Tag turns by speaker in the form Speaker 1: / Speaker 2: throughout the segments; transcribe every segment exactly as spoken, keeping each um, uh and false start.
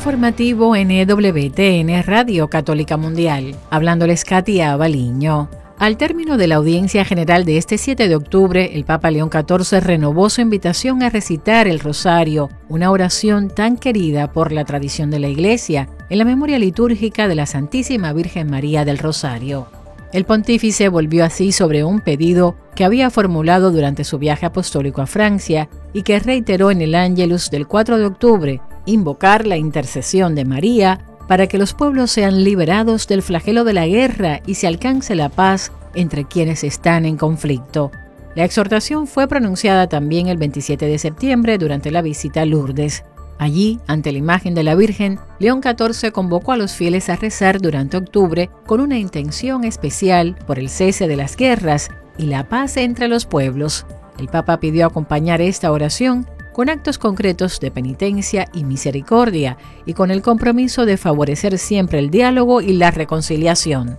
Speaker 1: informativo N W T N Radio Católica Mundial. Hablándoles Katia Abaliño. Al término de la audiencia general de este siete de octubre, el Papa León catorce renovó su invitación a recitar el Rosario, una oración tan querida por la tradición de la Iglesia, en la memoria litúrgica de la Santísima Virgen María del Rosario. El pontífice volvió así sobre un pedido que había formulado durante su viaje apostólico a Francia y que reiteró en el Ángelus del cuatro de octubre, invocar la intercesión de María para que los pueblos sean liberados del flagelo de la guerra y se alcance la paz entre quienes están en conflicto. La exhortación fue pronunciada también el veintisiete de septiembre durante la visita a Lourdes. Allí, ante la imagen de la Virgen, León catorce convocó a los fieles a rezar durante octubre con una intención especial por el cese de las guerras y la paz entre los pueblos. El Papa pidió acompañar esta oración con actos concretos de penitencia y misericordia y con el compromiso de favorecer siempre el diálogo y la reconciliación.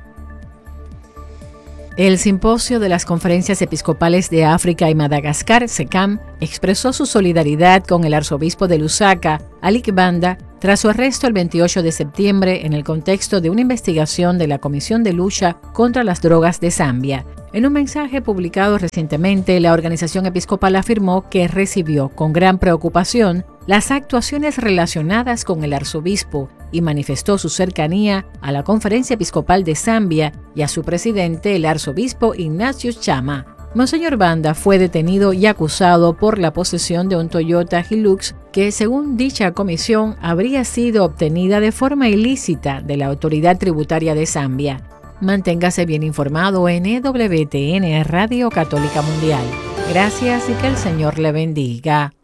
Speaker 1: El Simposio de las Conferencias Episcopales de África y Madagascar, SECAM, expresó su solidaridad con el arzobispo de Lusaka, Alik Banda, tras su arresto el veintiocho de septiembre en el contexto de una investigación de la Comisión de Lucha contra las Drogas de Zambia. En un mensaje publicado recientemente, la organización episcopal afirmó que recibió con gran preocupación las actuaciones relacionadas con el arzobispo y manifestó su cercanía a la Conferencia Episcopal de Zambia y a su presidente, el arzobispo Ignatius Chama. Monseñor Banda fue detenido y acusado por la posesión de un Toyota Hilux que, según dicha comisión, habría sido obtenida de forma ilícita de la autoridad tributaria de Zambia. Manténgase bien informado en E W T N Radio Católica Mundial. Gracias y que el Señor le bendiga.